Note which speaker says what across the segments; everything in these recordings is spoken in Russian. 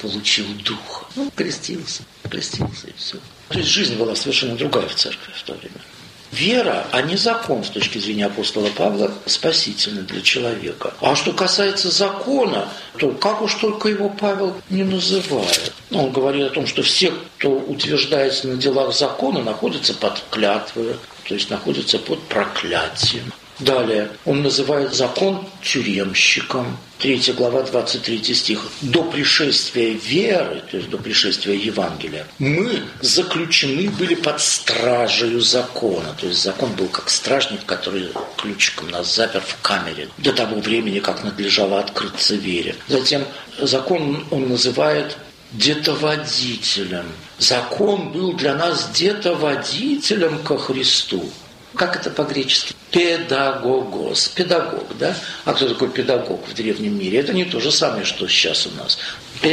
Speaker 1: получил духа. Крестился и все. То есть жизнь была совершенно другая в церкви в то время. Вера, а не закон, с точки зрения апостола Павла, спасительный для человека. А что касается закона, то как уж только его Павел не называет. Он говорит о том, что все, кто утверждается на делах закона, находятся под клятвой, то есть находятся под проклятием. Далее, он называет закон тюремщиком. 3 глава, 23 стих. До пришествия веры, то есть до пришествия Евангелия, мы заключены были под стражею закона. То есть закон был как стражник, который ключиком нас запер в камере до того времени, как надлежало открыться вере. Затем закон он называет детоводителем. Закон был для нас детоводителем ко Христу. Как это по-гречески? Педагогос. Педагог, да? А кто такой педагог в древнем мире? Это не то же самое, что сейчас у нас.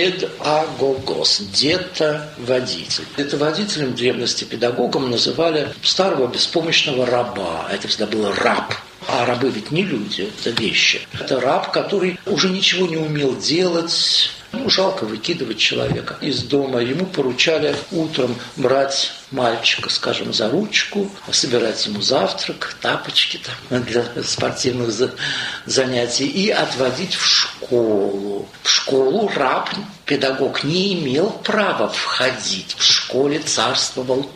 Speaker 1: Педагогос. Детоводитель. Детоводителем в древности педагогом называли старого беспомощного раба. Это всегда был раб. А рабы ведь не люди, это вещи. Это раб, который уже ничего не умел делать. Жалко выкидывать человека из дома. Ему поручали утром брать мальчика, скажем, за ручку, собирать ему завтрак, тапочки там, для спортивных занятий и отводить в школу. В школу раб, педагог, не имел права входить. В школе царствовал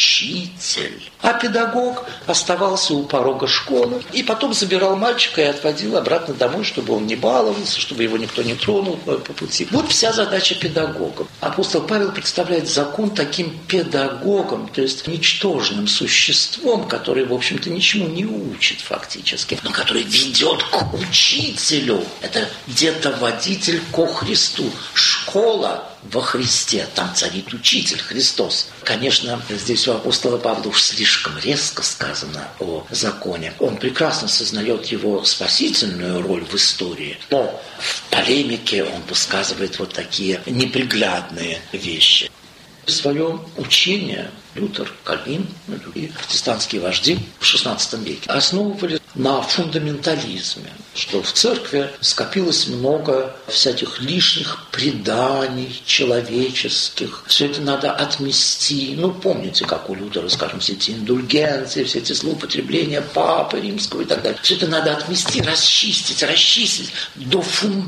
Speaker 1: учитель. А педагог оставался у порога школы и потом забирал мальчика и отводил обратно домой, чтобы он не баловался, чтобы его никто не тронул по пути. Вот вся задача педагога. Апостол Павел представляет закон таким педагогом, то есть ничтожным существом, который, в общем-то, ничему не учит фактически, но который ведет к учителю. Это детоводитель ко Христу. Школа во Христе. Там царит учитель Христос. Конечно, здесь у апостола Павла уж слишком резко сказано о законе. Он прекрасно сознает его спасительную роль в истории, но в полемике он высказывает вот такие неприглядные вещи. Свое учение Лютер, Кальвин и другие протестантские вожди в XVI веке основывали на фундаментализме, что в церкви скопилось много всяких лишних преданий человеческих. Все это надо отмести. Помните, как у Лютера, скажем, все эти индульгенции, все эти злоупотребления Папы Римского и так далее. Все это надо отмести, расчистить до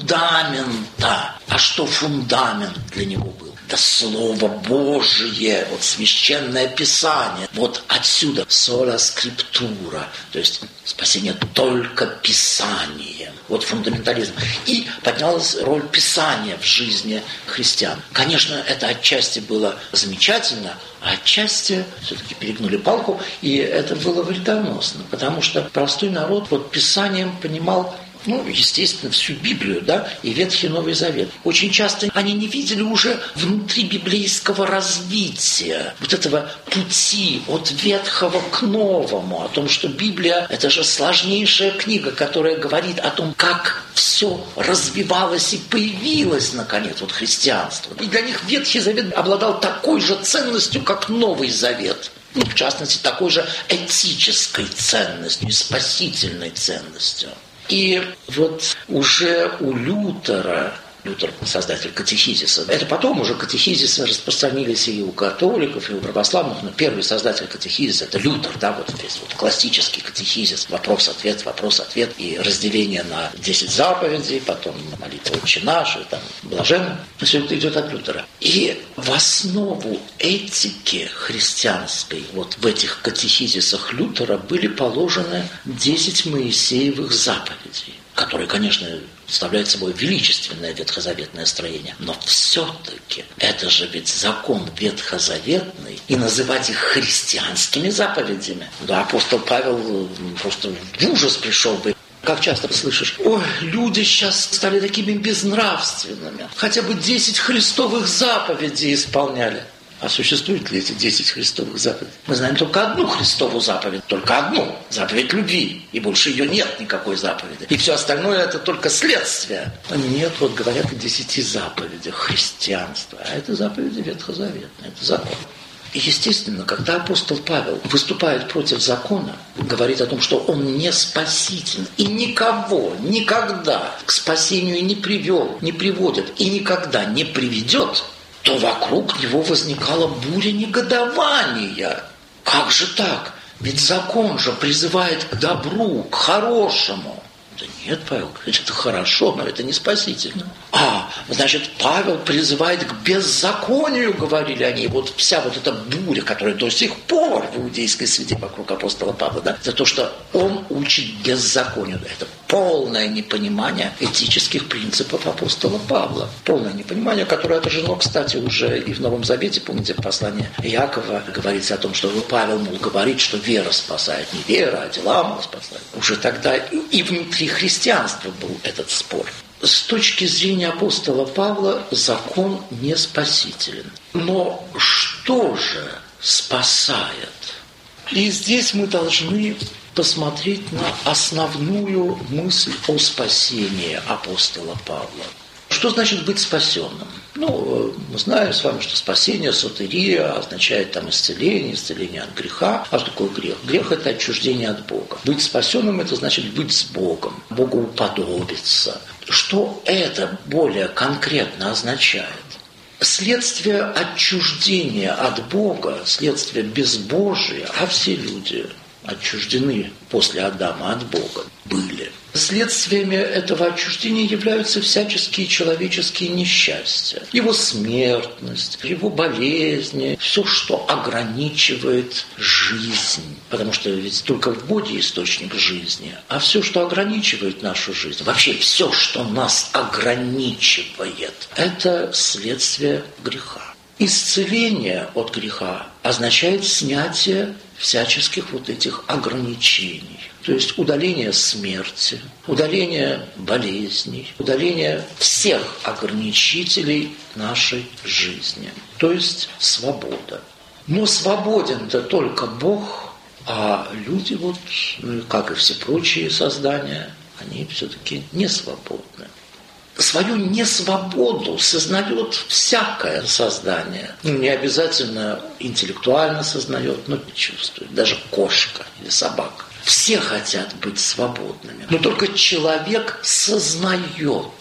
Speaker 1: фундамента. А что фундамент для него был? Да Слово Божие, вот священное Писание. Вот отсюда сола скриптура, то есть спасение только Писанием. Вот фундаментализм. И поднялась роль Писания в жизни христиан. Конечно, это отчасти было замечательно, а отчасти все-таки перегнули палку, и это было вредоносно, потому что простой народ под Писанием понимал, естественно, всю Библию, да, и Ветхий и Новый Завет. Очень часто они не видели уже внутри библейского развития, вот этого пути от Ветхого к Новому, о том, что Библия – это же сложнейшая книга, которая говорит о том, как все развивалось и появилось, наконец, христианство. И для них Ветхий Завет обладал такой же ценностью, как Новый Завет. В частности, такой же этической ценностью и спасительной ценностью. И вот уже у Лютер, создатель катехизиса, это потом уже катехизисы распространились и у католиков, и у православных, но первый создатель катехизиса – это Лютер, да, вот весь классический катехизис, вопрос-ответ, и разделение на 10 заповедей, потом молитва «Отче наш», и там блажен, все это идет от Лютера. И в основу этики христианской, вот в этих катехизисах Лютера были положены 10 Моисеевых заповедей, которые, конечно, представляет собой величественное ветхозаветное строение. Но все-таки это же ведь закон ветхозаветный, и называть их христианскими заповедями. Да, апостол Павел просто в ужас пришел бы. Как часто слышишь: ой, люди сейчас стали такими безнравственными. Хотя бы 10 христовых заповедей исполняли. А существуют ли эти 10 христовых заповедей? Мы знаем только одну христовую заповедь, только одну. Заповедь любви. И больше ее нет никакой заповеди. И все остальное это только следствие. А нет, вот говорят о 10 заповедях христианства. А это заповеди ветхозаветные, это закон. Естественно, когда апостол Павел выступает против закона, говорит о том, что он не спасителен и никого никогда к спасению не привел, не приводит и никогда не приведет, то вокруг него возникала буря негодования. Как же так? Ведь закон же призывает к добру, к хорошему. Да нет, Павел, это хорошо, но это не спасительно. Значит, Павел призывает к беззаконию, говорили они. Вот вся вот эта буря, которая до сих пор в иудейской среде вокруг апостола Павла, да, за то, что он учит беззаконию. Это полное непонимание этических принципов апостола Павла. Полное непонимание, которое отражено, кстати, уже и в Новом Завете. Помните, в послании Иакова говорится о том, что Павел, мол, говорит, что вера спасает. Не вера, а дела, мол, спасают. Уже тогда и внутри христианства был этот спор. С точки зрения апостола Павла закон не спасителен. Но что же спасает? И здесь мы должны посмотреть на основную мысль о спасении апостола Павла. Что значит быть спасенным? Мы знаем с вами, что спасение, сотерия, означает там исцеление от греха. А что такое грех? Грех – это отчуждение от Бога. Быть спасенным – это значит быть с Богом, Богу уподобиться. Что это более конкретно означает? Следствие отчуждения от Бога, следствие безбожия, а все люди отчуждены после Адама от Бога были. Следствиями этого отчуждения являются всяческие человеческие несчастья. Его смертность, его болезни, все, что ограничивает жизнь. Потому что ведь только в Боге источник жизни. А все, что ограничивает нашу жизнь, вообще все, что нас ограничивает, это следствие греха. Исцеление от греха означает снятие всяческих вот этих ограничений. То есть удаление смерти, удаление болезней, удаление всех ограничителей нашей жизни. То есть свобода. Но свободен-то только Бог, а люди, как и все прочие создания, они все-таки не свободны. Свою несвободу сознает всякое создание. Не обязательно интеллектуально сознает, но чувствует. Даже кошка или собака. Все хотят быть свободными. Но только человек сознает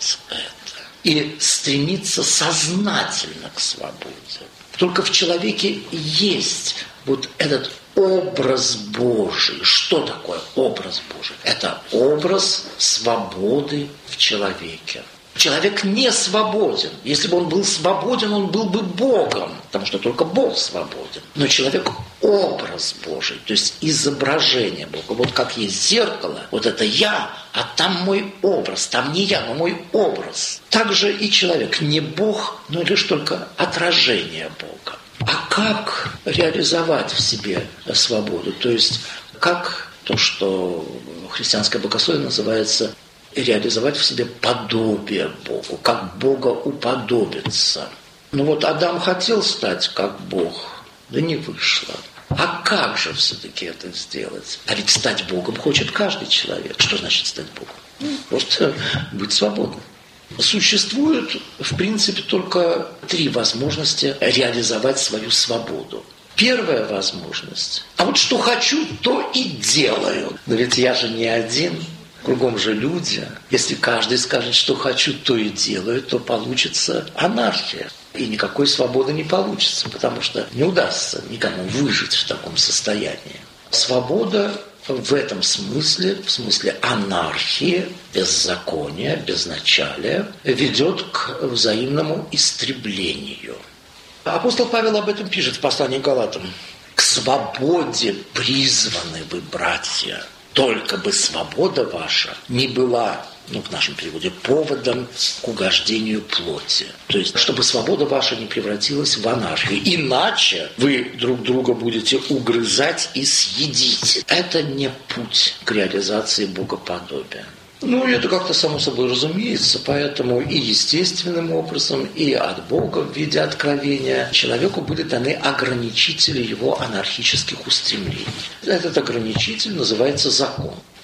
Speaker 1: это и стремится сознательно к свободе. Только в человеке есть вот этот образ Божий. Что такое образ Божий? Это образ свободы в человеке. Человек не свободен. Если бы он был свободен, он был бы Богом, потому что только Бог свободен. Но человек – образ Божий, то есть изображение Бога. Вот как есть зеркало, вот это я, а там мой образ. Там не я, но мой образ. Также и человек не Бог, но лишь только отражение Бога. А как реализовать в себе свободу? То есть как то, что христианское богословие называется реализовать в себе подобие Богу, как Бога уподобиться. Адам хотел стать как Бог, да не вышло. А как же все-таки это сделать? А ведь стать Богом хочет каждый человек. Что значит стать Богом? Просто быть свободным. Существует, в принципе, только 3 возможности реализовать свою свободу. Первая возможность. А вот что хочу, то и делаю. Но ведь я же не один. Кругом же люди. Если каждый скажет, что хочу, то и делаю, то получится анархия. И никакой свободы не получится, потому что не удастся никому выжить в таком состоянии. Свобода в этом смысле, в смысле анархии, беззакония, безначалия, ведет к взаимному истреблению. Апостол Павел об этом пишет в послании к Галатам. «К свободе призваны вы, братья, только бы свобода ваша не была», в нашем переводе, поводом к угождению плоти. То есть, чтобы свобода ваша не превратилась в анархию. Иначе вы друг друга будете угрызать и съедите. Это не путь к реализации богоподобия. Это как-то само собой разумеется, поэтому и естественным образом, и от Бога в виде откровения человеку были даны ограничители его анархических устремлений. Этот ограничитель называется закон.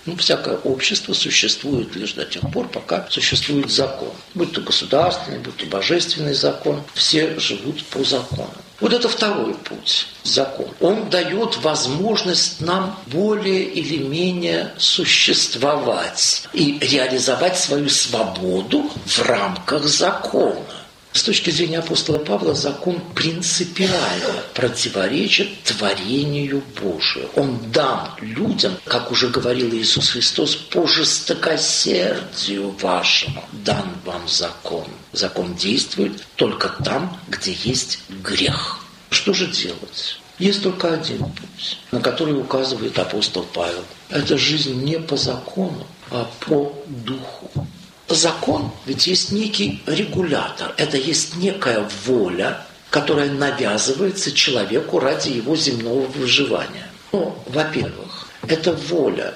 Speaker 1: Всякое общество существует лишь до тех пор, пока существует закон. Будь то государственный, будь то божественный закон, все живут по закону. Вот это второй путь, закон. Он дает возможность нам более или менее существовать и реализовать свою свободу в рамках закона. С точки зрения апостола Павла, закон принципиально противоречит творению Божию. Он дан людям, как уже говорил Иисус Христос, по жестокосердию вашему дан вам закон. Закон действует только там, где есть грех. Что же делать? Есть только один путь, на который указывает апостол Павел. Это жизнь не по закону, а по духу. Закон ведь есть некий регулятор, это есть некая воля, которая навязывается человеку ради его земного выживания. Во-первых, это воля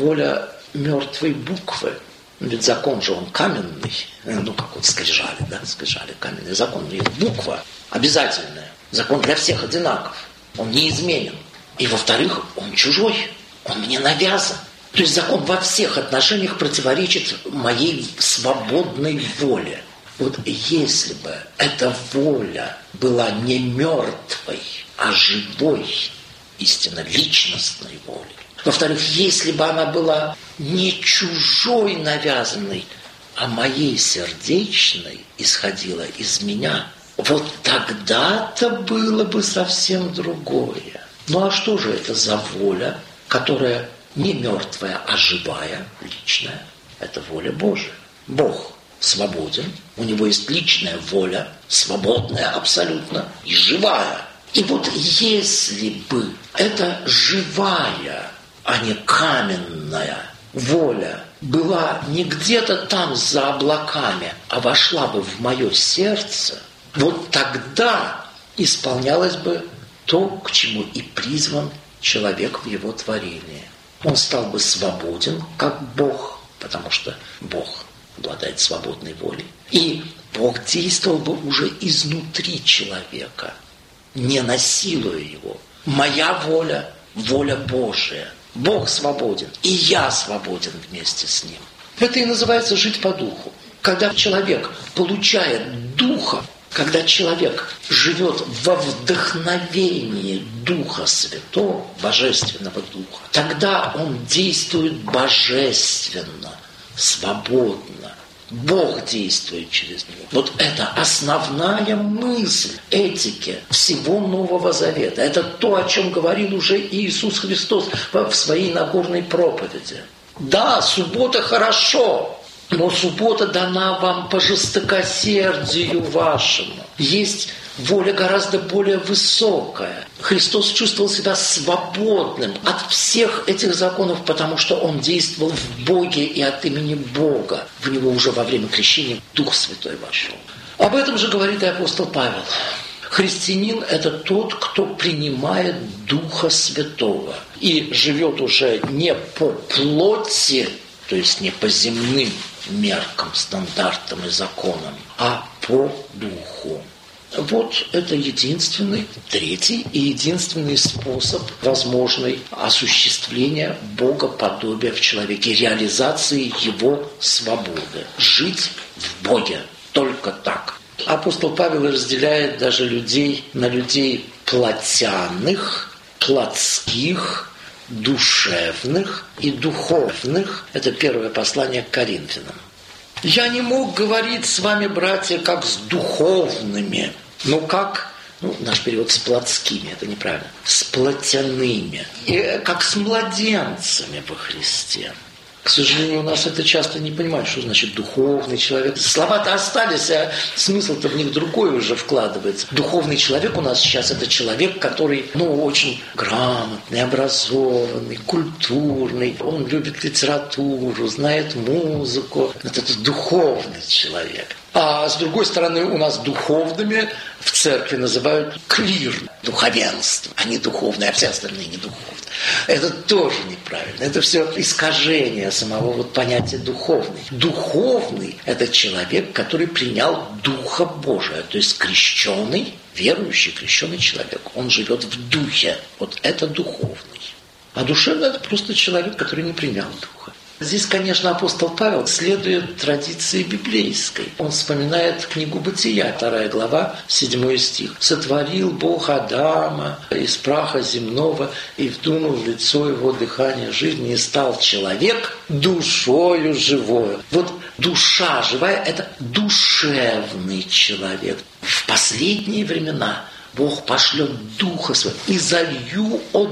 Speaker 1: мертвой буквы. Ведь закон же он каменный, как вот скрижали, скрижали каменный закон, есть буква обязательная. Закон для всех одинаков, он неизменен. И во-вторых, он чужой, он мне навязан. То есть закон во всех отношениях противоречит моей свободной воле. Вот если бы эта воля была не мертвой, а живой, истинно личностной волей. Во-вторых, если бы она была не чужой навязанной, а моей сердечной, исходила из меня, вот тогда-то было бы совсем другое. А что же это за воля, которая не мертвая, а живая, личная? Это воля Божия. Бог свободен, у него есть личная воля, свободная абсолютно и живая. И вот если бы эта живая, а не каменная воля была не где-то там за облаками, а вошла бы в мое сердце, вот тогда исполнялось бы то, к чему и призван человек в его творении. Он стал бы свободен, как Бог, потому что Бог обладает свободной волей. И Бог действовал бы уже изнутри человека, не насилуя его. Моя воля – воля Божия. Бог свободен, и я свободен вместе с Ним. Это и называется жить по духу. Когда человек получает духа, когда человек живет во вдохновении Духа Святого, Божественного Духа, тогда он действует божественно, свободно. Бог действует через него. Вот это основная мысль этики всего Нового Завета. Это то, о чем говорил уже Иисус Христос в своей Нагорной проповеди. Да, суббота хорошо, но суббота дана вам по жестокосердию вашему. Есть воля гораздо более высокая. Христос чувствовал себя свободным от всех этих законов, потому что Он действовал в Боге и от имени Бога. В Него уже во время крещения Дух Святой вошел. Об этом же говорит и апостол Павел. Христианин – это тот, кто принимает Духа Святого и живет уже не по плоти, то есть не по земным меркам, стандартам и законам, а по духу. Вот это единственный, третий и единственный способ возможной осуществления богоподобия в человеке, реализации его свободы. Жить в Боге. Только так. Апостол Павел разделяет даже людей на людей плотяных, плотских, душевных и духовных. Это первое послание к Коринфянам. «Я не мог говорить с вами, братья, как с духовными, но как, наш перевод с плотскими, это неправильно, с плотяными, и как с младенцами во Христе». К сожалению, у нас это часто не понимают, что значит духовный человек. Слова-то остались, а смысл-то в них другой уже вкладывается. Духовный человек у нас сейчас это человек, который, очень грамотный, образованный, культурный. Он любит литературу, знает музыку. Вот это духовный человек. А с другой стороны, у нас духовными в церкви называют клир, духовенство. Они духовные, а все остальные не духовные. Это тоже неправильно. Это все искажение самого понятия духовный. Духовный – это человек, который принял Духа Божия, то есть крещеный, верующий, крещеный человек. Он живет в духе. Вот это духовный. А душевный – это просто человек, который не принял духа. Здесь, конечно, апостол Павел следует традиции библейской. Он вспоминает книгу «Бытия», 2 глава, 7 стих. «Сотворил Бог Адама из праха земного, и вдунул в лицо его дыхание жизни, и стал человек душою живою». Вот душа живая – это душевный человек. В последние времена Бог пошлет Духа Своего, и залью от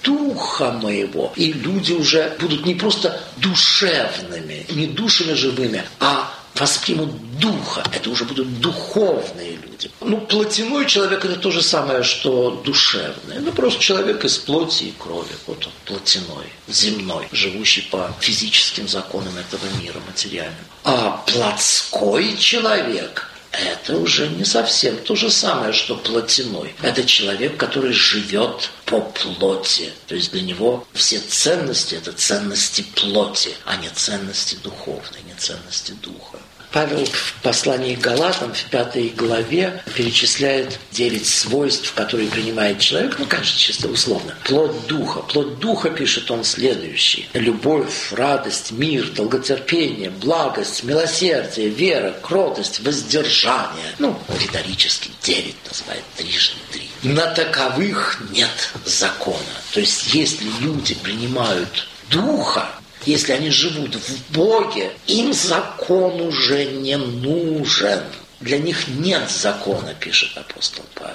Speaker 1: Духа моего. И люди уже будут не просто душевными, не душами живыми, а воспримут Духа. Это уже будут духовные люди. Плотяной человек – это то же самое, что душевный. Просто человек из плоти и крови. Вот он, плотяной, земной, живущий по физическим законам этого мира, материальным. А плотской человек – это уже не совсем то же самое, что плотяной. Это человек, который живет по плоти. То есть для него все ценности – это ценности плоти, а не ценности духовные, не ценности духа. Павел в послании к Галатам в 5 главе перечисляет 9 свойств, которые принимает человек, конечно, чисто условно. Плод духа. Плод духа, пишет он, следующий. Любовь, радость, мир, долготерпение, благость, милосердие, вера, кротость, воздержание. Риторически 9 называет, 3 × 3. На таковых нет закона. То есть, если люди принимают духа, если они живут в Боге, им закон уже не нужен. Для них нет закона, пишет апостол Павел.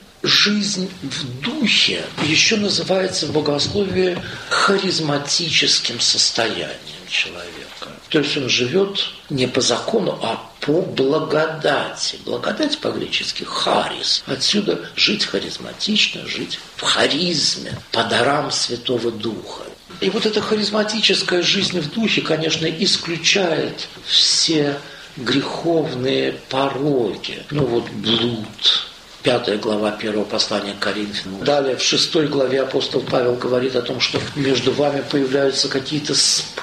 Speaker 1: Жизнь в духе еще называется в богословии харизматическим состоянием человека. То есть он живет не по закону, а по благодати. Благодать по-гречески харис. Отсюда жить харизматично, жить в харизме, по дарам Святого Духа. И вот эта харизматическая жизнь в духе, конечно, исключает все греховные пороки. Блуд. 5 глава 1 послания к Коринфянам. Далее в 6 главе апостол Павел говорит о том, что между вами появляются какие-то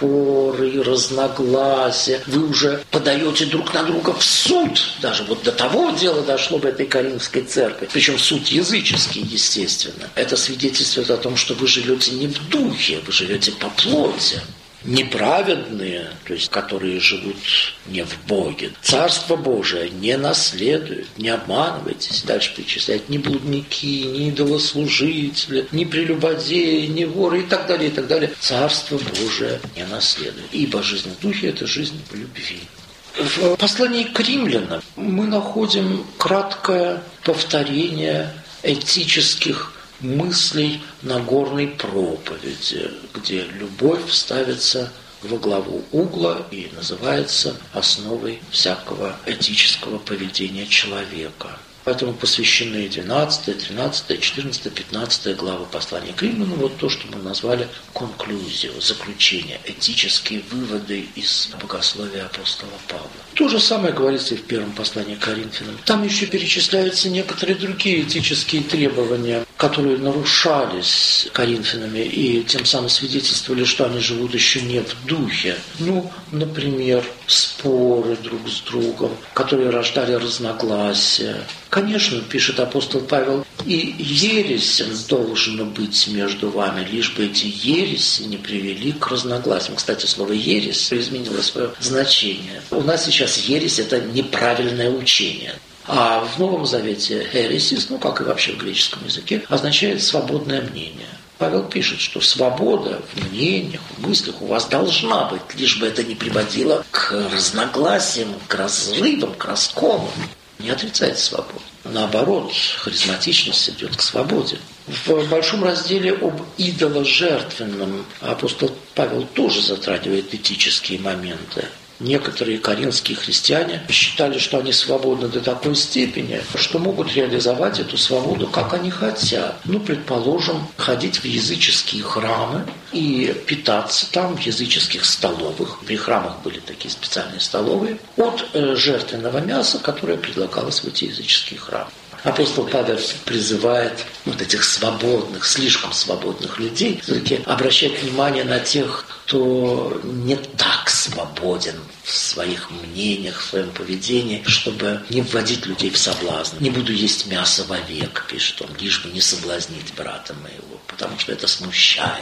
Speaker 1: споры, разногласия. Вы уже подаете друг на друга в суд. Даже до того дела дошло в этой Коринфской церкви. Причем суд языческий, естественно. Это свидетельствует о том, что вы живете не в духе, вы живете по плоти. Неправедные, то есть которые живут не в Боге, Царство Божие не наследуют, не обманывайтесь. Дальше перечисляют ни блудники, ни идолослужители, ни прелюбодеи, ни воры и так далее, и так далее. Царство Божие не наследует. Ибо жизнь в духе – это жизнь в любви. В послании к римлянам мы находим краткое повторение этических мыслей Нагорной проповеди, где любовь ставится во главу угла и называется основой всякого этического поведения человека. Поэтому посвящены 12, 13, 14, 15 главы послания к римлянам, то, что мы назвали конклюзио, заключение, этические выводы из богословия апостола Павла. То же самое говорится и в первом послании к Коринфянам. Там еще перечисляются некоторые другие этические требования, которые нарушались коринфянами и тем самым свидетельствовали, что они живут еще не в духе. Например, споры друг с другом, которые рождали разногласия. Конечно, пишет апостол Павел, и ересь должен быть между вами, лишь бы эти ереси не привели к разногласиям. Кстати, слово «ересь» изменило свое значение. У нас сейчас ересь – это неправильное учение. А в Новом Завете «эресис», как и вообще в греческом языке, означает «свободное мнение». Павел пишет, что свобода в мнениях, в мыслях у вас должна быть, лишь бы это не приводило к разногласиям, к разрывам, к расколам. Не отрицает свободу. Наоборот, харизматичность идет к свободе. В большом разделе об идоложертвенном апостол Павел тоже затрагивает этические моменты. Некоторые коринфские христиане считали, что они свободны до такой степени, что могут реализовать эту свободу, как они хотят. Предположим, ходить в языческие храмы и питаться там в языческих столовых. При храмах были такие специальные столовые от жертвенного мяса, которое предлагалось в эти языческие храмы. Апостол Павел призывает этих свободных, слишком свободных людей все-таки обращать внимание на тех, кто не так свободен в своих мнениях, в своем поведении, чтобы не вводить людей в соблазн. «Не буду есть мясо вовек», пишет он, «лишь бы не соблазнить брата моего, потому что это смущает».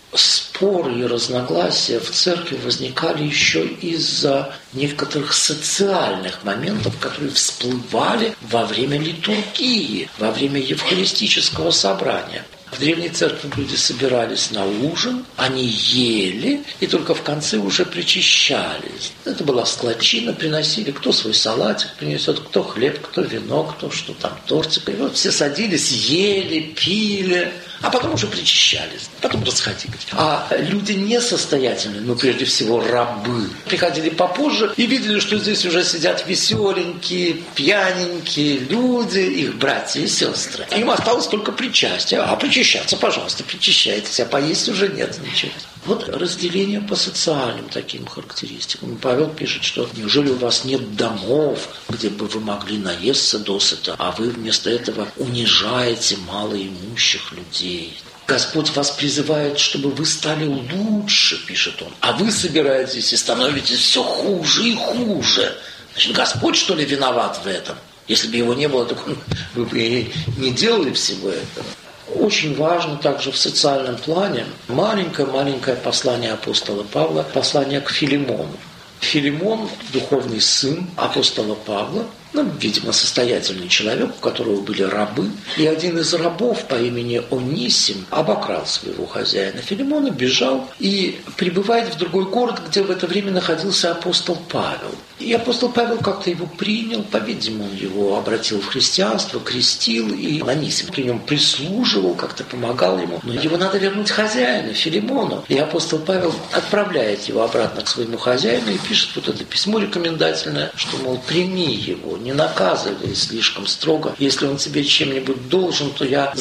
Speaker 1: споры и разногласия в церкви возникали еще из-за некоторых социальных моментов, которые всплывали во время литургии, во время евхаристического собрания. В Древней Церкви люди собирались на ужин, они ели и только в конце уже причащались. Это была складчина, приносили кто свой салатик принесет, кто хлеб, кто вино, кто что там, тортик. И вот все садились, ели, пили, а потом уже причащались, потом расходились. А люди несостоятельные, ну прежде всего рабы, приходили попозже и видели, что здесь уже сидят веселенькие, пьяненькие люди, их братья и сестры. Им осталось только причастие. А причащаться, пожалуйста, причащайтесь, а поесть уже нет ничего. Вот разделение по социальным таким характеристикам. Павел пишет, что неужели у вас нет домов, где бы вы могли наесться досыта, а вы вместо этого унижаете малоимущих людей. Господь вас призывает, чтобы вы стали лучше, пишет он, а вы собираетесь и становитесь все хуже и хуже. Значит, Господь, что ли, виноват в этом? Если бы его не было, то вы бы и не делали всего этого. Очень важно также в социальном плане маленькое послание апостола Павла, послание к Филимону. Филимон – духовный сын апостола Павла, видимо, состоятельный человек, у которого были рабы. И один из рабов по имени Онисим обокрал своего хозяина Филимона, бежал и прибывает в другой город, где в это время находился апостол Павел. И апостол Павел как-то его принял, по-видимому, он его обратил в христианство, крестил, и Онисим при нем прислуживал, как-то помогал ему. Но его надо вернуть хозяину, Филимону. И апостол Павел отправляет его обратно к своему хозяину и пишет вот это письмо рекомендательное, что, мол, прими его, не наказывай слишком строго. Если он тебе чем-нибудь должен, то я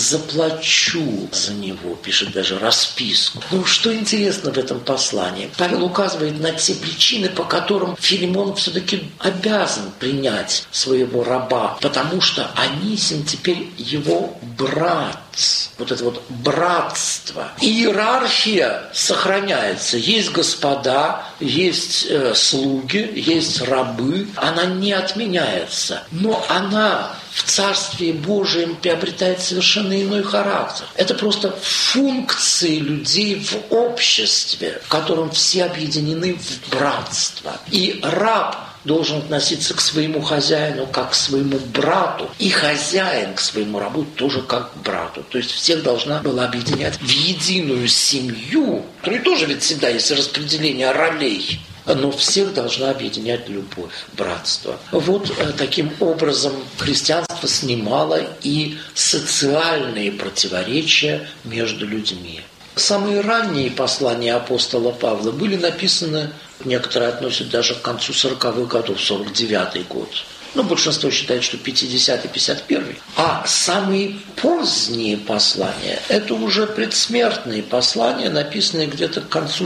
Speaker 1: заплачу за него, пишет даже расписку. Ну, что интересно в этом послании? Павел указывает на те причины, по которым Филимон все-таки обязан принять своего раба, потому что Онисим теперь его брат. Вот это вот братство. Иерархия сохраняется. Есть господа, есть слуги, есть рабы. Она не отменяется. Но она в Царстве Божьем приобретает совершенно иной характер. Это просто функции людей в обществе, в котором все объединены в братство. И раб должен относиться к своему хозяину как к своему брату, и хозяин к своему рабу тоже как к брату. То есть всех должна была объединять в единую семью, в которой тоже ведь всегда есть распределение ролей, но всех должна объединять любовь, братство. Вот таким образом христианство снимало и социальные противоречия между людьми. Самые ранние послания апостола Павла были написаны, некоторые относят даже к концу 40-х годов, 49-й год. Но большинство считает, что 50-й, 51-й. А самые поздние послания – это уже предсмертные послания, написанные где-то к концу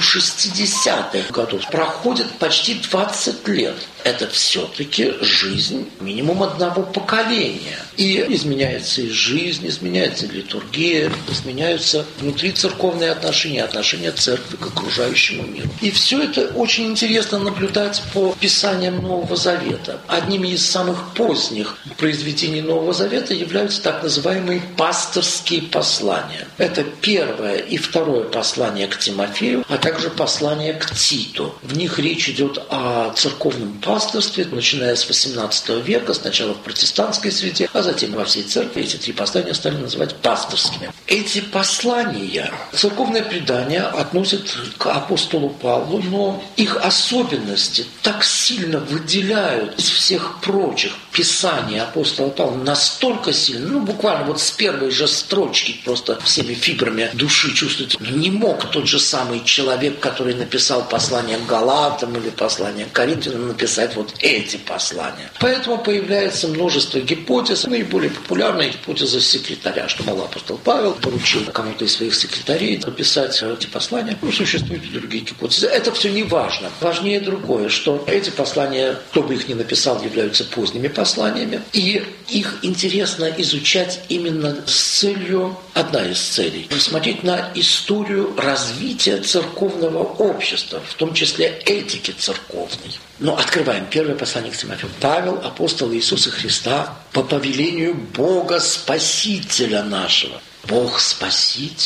Speaker 1: 60-х годов. Проходит почти 20 лет. Это все-таки жизнь минимум одного поколения. И изменяется и жизнь, изменяется и литургия, изменяются внутрицерковные отношения, отношения церкви к окружающему миру. И все это очень интересно наблюдать по писаниям Нового Завета. Одними из самых поздних произведений Нового Завета являются так называемые пасторские послания. Это первое и второе послание к Тимофею, а также послание к Титу. В них речь идет о церковном пасторстве, начиная с XVIII века, сначала в протестантской среде, а затем во всей церкви. Эти три послания стали называть пасторскими. Эти послания церковное предание относит к апостолу Павлу, но их особенности так сильно выделяют из всех прочих писаний апостола Павла настолько сильно, буквально вот с первой же строчки просто всеми фибрами души чувствуете, не мог тот же самый человек, который написал послание к Галатам или послание к Коринфянам, написать вот эти послания. Поэтому появляется множество гипотез. Наиболее популярная гипотеза секретаря, что, мол, апостол Павел поручил кому-то из своих секретарей написать эти послания. Существуют и другие гипотезы. Это все не важно. Важнее другое, что эти послания, кто бы их ни написал, являются поздними посланиями. И их интересно изучать именно с целью, одна из целей, посмотреть на историю развития церковного общества, в том числе этики церковной. Но открываем первое послание к Тимофею. Павел, апостол Иисуса Христа, по повелению Бога Спасителя нашего. Бог Спаситель.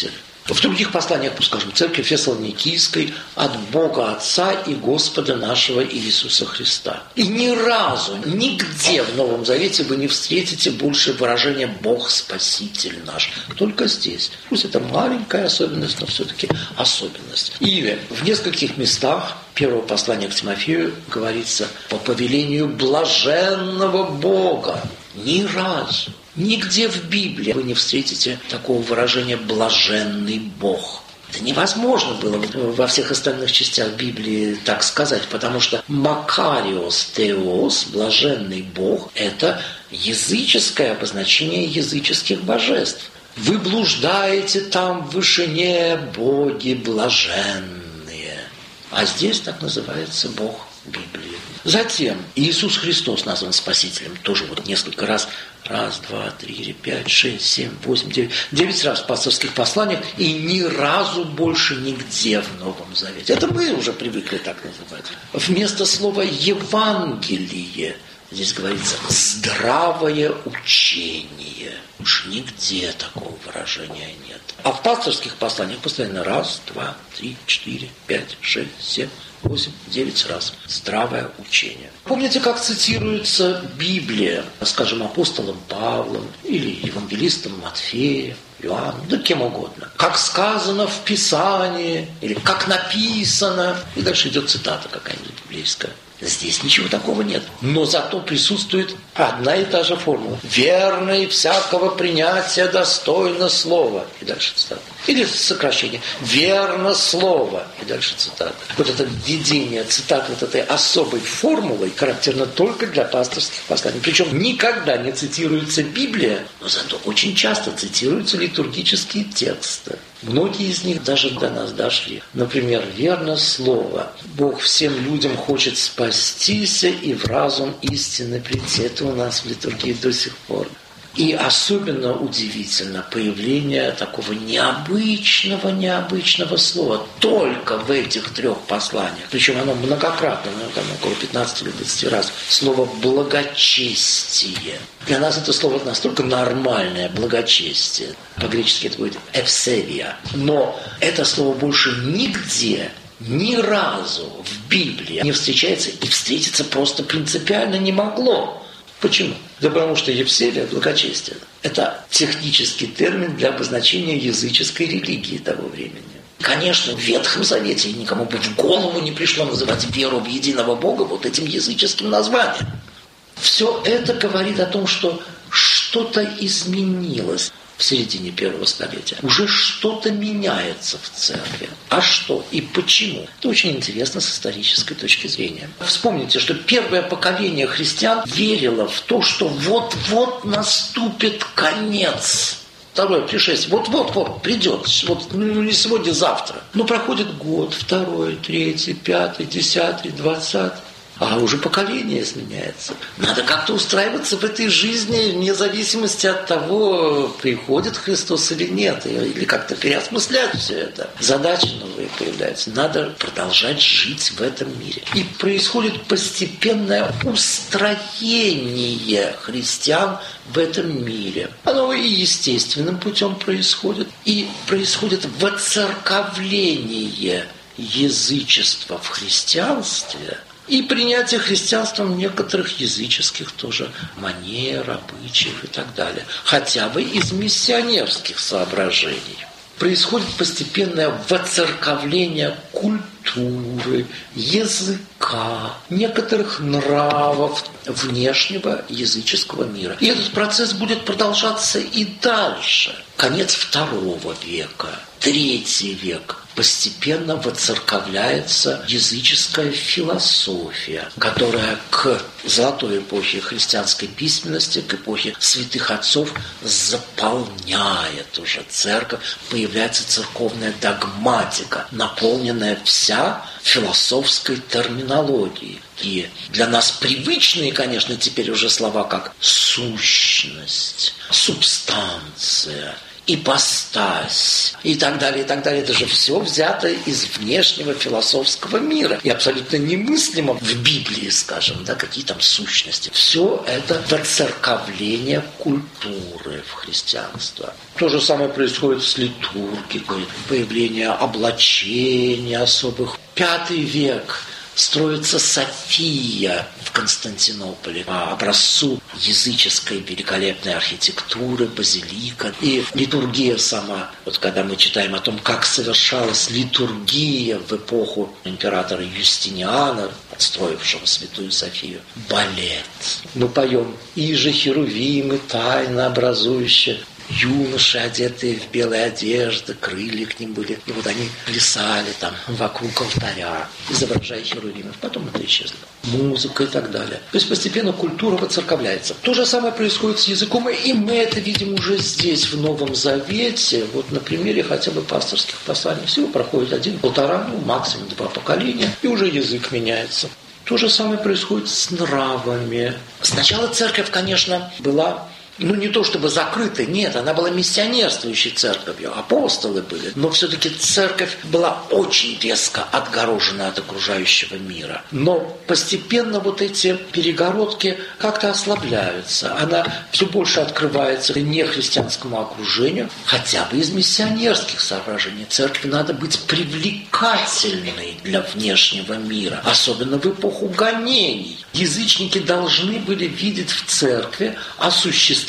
Speaker 1: В других посланиях, скажем, церкви Фессалоникийской от Бога Отца и Господа нашего Иисуса Христа. И ни разу, нигде в Новом Завете вы не встретите больше выражения «Бог Спаситель наш». Только здесь. Пусть это маленькая особенность, но все-таки особенность. Или в нескольких местах первого послания к Тимофею говорится «по повелению блаженного Бога». Ни разу. Нигде в Библии вы не встретите такого выражения «блаженный Бог». Это невозможно было во всех остальных частях Библии так сказать, потому что «макариос теос», «блаженный Бог» – это языческое обозначение языческих божеств. Вы блуждаете там в вышине, боги блаженные. А здесь так называется Бог Библии. Затем Иисус Христос назван Спасителем. Тоже вот несколько раз. 1, 2, 3, 5, 6, 7, 8, 9. 9 раз в пасторских посланиях и ни разу больше нигде в Новом Завете. Это мы уже привыкли так называть. Вместо слова «Евангелие» здесь говорится «здравое учение». Уж нигде такого выражения нет. А в пасторских посланиях постоянно 1, 2, 3, 4, 5, 6, 7, 8, 9 раз. Здравое учение. Помните, как цитируется Библия, скажем, апостолом Павлом или евангелистом Матфеем, Иоанном, да кем угодно. Как сказано в Писании, или как написано. И дальше идет цитата какая-нибудь библейская. Здесь ничего такого нет. Но зато присутствует одна и та же формула. «Верно и всякого принятия достойно слова». И дальше цитата. Или сокращение. «Верно слово». И дальше цитата. Вот это введение цитат вот этой особой формулой характерно только для пасторских посланий. Причем никогда не цитируется Библия, но зато очень часто цитируются литургические тексты. Многие из них даже до нас дошли. Например, «Верно слово». Бог всем людям хочет спастись и в разум истины прийти. Это у нас в литургии до сих пор. И особенно удивительно появление такого необычного слова только в этих 3 посланиях. Причем оно многократно, там около 15 или 20 раз. Слово «благочестие». Для нас это слово настолько нормальное, благочестие. По-гречески это будет «эвсевия». Но это слово больше нигде, ни разу в Библии не встречается и встретиться просто принципиально не могло. Почему? Да потому что Евсевия, благочестие, это технический термин для обозначения языческой религии того времени. Конечно, в Ветхом Завете никому бы в голову не пришло называть веру в единого Бога вот этим языческим названием. Все это говорит о том, что что-то изменилось в середине 1 столетия. Уже что-то меняется в церкви. А что и почему? Это очень интересно с исторической точки зрения. Вспомните, что первое поколение христиан верило в то, что вот-вот наступит конец. Второе пришествие. Вот-вот придет. Вот, не сегодня, завтра. Но проходит год, 2, 3, 5, 10, 20. А уже поколение изменяется. Надо как-то устраиваться в этой жизни вне зависимости от того, приходит Христос или нет. Или как-то переосмыслять все это. Задачи новые появляются. Надо продолжать жить в этом мире. И происходит постепенное устроение христиан в этом мире. Оно и естественным путем происходит. И происходит воцерковление язычества в христианстве – и принятие христианством некоторых языческих тоже манер, обычаев и так далее. Хотя бы из миссионерских соображений. Происходит постепенное воцерковление культуры, языка, некоторых нравов внешнего языческого мира. И этот процесс будет продолжаться и дальше. Конец II века, III век. Постепенно воцерковляется языческая философия, которая к золотой эпохе христианской письменности, к эпохе святых отцов заполняет уже церковь. Появляется церковная догматика, наполненная вся философской терминологией. И для нас привычные, конечно, теперь уже слова как сущность, субстанция ипостась и так далее, и так далее. Это же все взято из внешнего философского мира и абсолютно немыслимо в Библии, скажем, да, какие там сущности. Все это воцерковление культуры в христианство. То же самое происходит с литургикой, появление облачений особых. V век. Строится София в Константинополе по образцу языческой великолепной архитектуры, базилика и литургия сама. Вот когда мы читаем о том, как совершалась литургия в эпоху императора Юстиниана, отстроившего Святую Софию, балет. Мы поем «Иже херувимы тайно образующие». Юноши, одетые в белые одежды, крылья к ним были. И вот они плясали там вокруг алтаря, изображая херувимов. Потом это исчезло. Музыка и так далее. То есть постепенно культура воцерковляется. То же самое происходит с языком. И мы это видим уже здесь, в Новом Завете. Вот на примере хотя бы пасторских посланий. Всего проходит 1-1,5, максимум 2 поколения. И уже язык меняется. То же самое происходит с нравами. Сначала церковь, конечно, была... не то чтобы закрытой, нет, она была миссионерствующей церковью, апостолы были, но все-таки церковь была очень резко отгорожена от окружающего мира. Но постепенно вот эти перегородки как-то ослабляются, она все больше открывается нехристианскому окружению, хотя бы из миссионерских соображений. Церкви надо быть привлекательной для внешнего мира, особенно в эпоху гонений. Язычники должны были видеть в церкви осуществление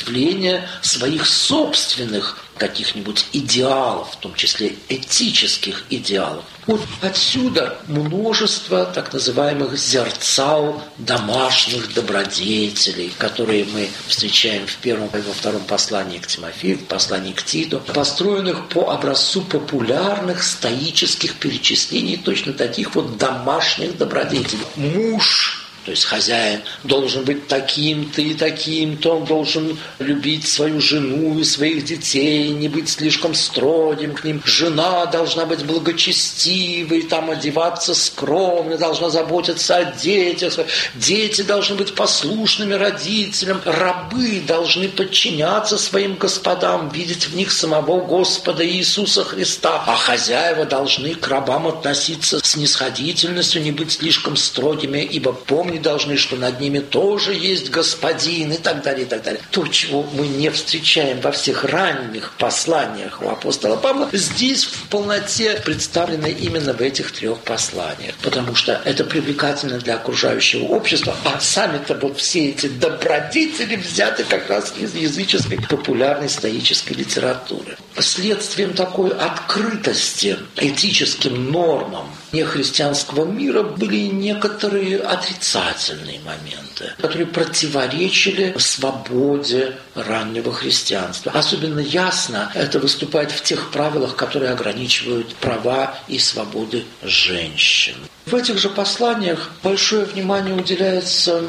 Speaker 1: своих собственных каких-нибудь идеалов, в том числе этических идеалов. Вот отсюда множество так называемых зерцал домашних добродетелей, которые мы встречаем в первом и во втором послании к Тимофею, в послании к Титу, построенных по образцу популярных стоических перечислений точно таких вот домашних добродетелей. Муж, то есть хозяин, должен быть таким-то и таким-то, он должен любить свою жену и своих детей, не быть слишком строгим к ним. Жена должна быть благочестивой, там одеваться скромно, должна заботиться о детях. Дети должны быть послушными родителям. Рабы должны подчиняться своим господам, видеть в них самого Господа Иисуса Христа. А хозяева должны к рабам относиться с снисходительностью, не быть слишком строгими, ибо помнить должны, что над ними тоже есть господин и так далее, и так далее. То, чего мы не встречаем во всех ранних посланиях у апостола Павла, здесь в полноте представлено именно в этих 3 посланиях, потому что это привлекательно для окружающего общества, а сами-то вот все эти добродетели взяты как раз из языческой популярной стоической литературы. Следствием такой открытости этическим нормам нехристианского мира были некоторые отрицательные моменты, которые противоречили свободе раннего христианства. Особенно ясно это выступает в тех правилах, которые ограничивают права и свободы женщин. В этих же посланиях большое внимание уделяется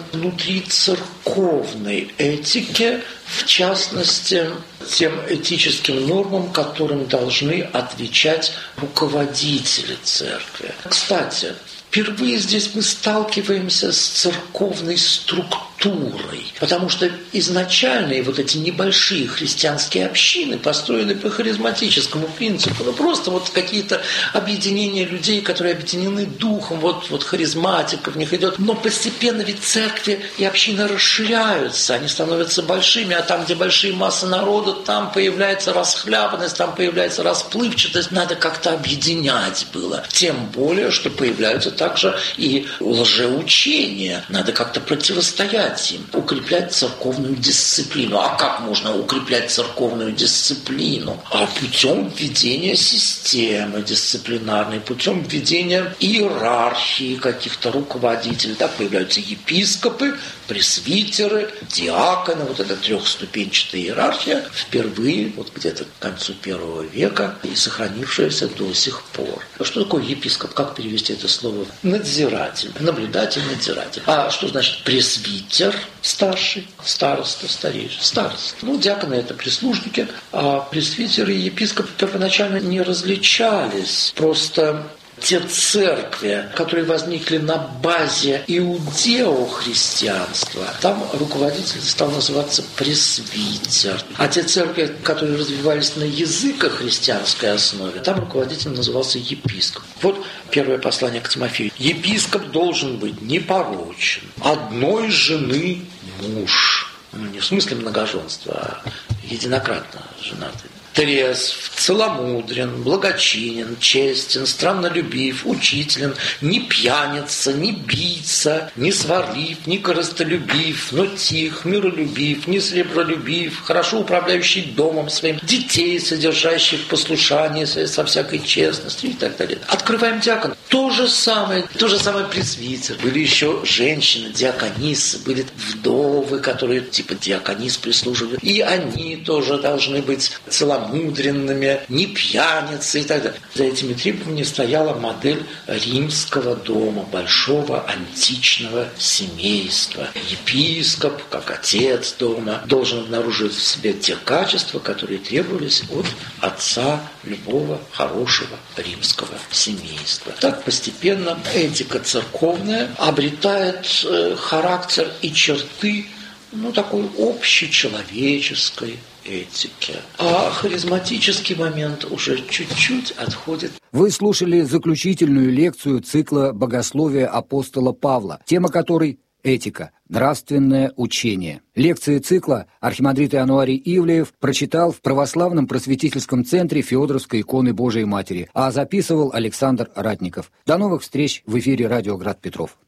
Speaker 1: внутрицерковной этике, в частности, тем этическим нормам, которым должны отвечать руководители церкви. Кстати, впервые здесь мы сталкиваемся с церковной структурой, потому что изначальные вот эти небольшие христианские общины построены по харизматическому принципу, просто вот какие-то объединения людей, которые объединены духом, вот харизматика в них идет. Но постепенно ведь церкви и общины расширяются, они становятся большими, а там, где большие массы народа, там появляется расхлябанность, там появляется расплывчатость, надо как-то объединять было. Тем более, что появляются также и лжеучения, надо как-то противостоять им, укреплять церковную дисциплину. А как можно укреплять церковную дисциплину? А путем введения системы дисциплинарной, путем введения иерархии каких-то руководителей. Так появляются епископы, пресвитеры, диаконы, вот эта 3-ступенчатая иерархия, впервые, вот где-то к концу I века, и сохранившаяся до сих пор. Что такое епископ? Как перевести это слово? Надзиратель, наблюдатель, надзиратель. А что значит пресвитер? Старший, староста, старейший, староста. Диаконы – это прислужники, а пресвитеры и епископы первоначально не различались. Просто те церкви, которые возникли на базе иудео-христианства, там руководитель стал называться пресвитер. А те церкви, которые развивались на языко-христианской основе, там руководитель назывался епископ. Вот первое послание к Тимофею. Епископ должен быть непорочен, одной жены муж. Не в смысле многоженства, а единократно женатый. Трезв, целомудрен, благочинен, честен, страннолюбив, учителен, не пьяница, не бийца, не сварлив, не корыстолюбив, но тих, миролюбив, не сребролюбив, хорошо управляющий домом своим, детей, содержащих в послушании со всякой честностью и так далее. Открываем диакон. То же самое пресвитер. Были еще женщины, диаконисы, были вдовы, которые типа диаконис прислуживали. И они тоже должны быть целомудренными, не пьяницы и так далее. За этими требованиями стояла модель римского дома, большого античного семейства. Епископ, как отец дома, должен обнаруживать в себе те качества, которые требовались от отца любого хорошего римского семейства. Так постепенно этика церковная обретает характер и черты такой общечеловеческой этики. А харизматический момент уже чуть-чуть отходит.
Speaker 2: Вы слушали заключительную лекцию цикла «Богословие апостола Павла», тема которой «Этика. Нравственное учение». Лекции цикла архимандрит Иануарий Ивлеев прочитал в Православном просветительском центре Феодоровской иконы Божией Матери, а записывал Александр Ратников. До новых встреч в эфире радио «Град Петров».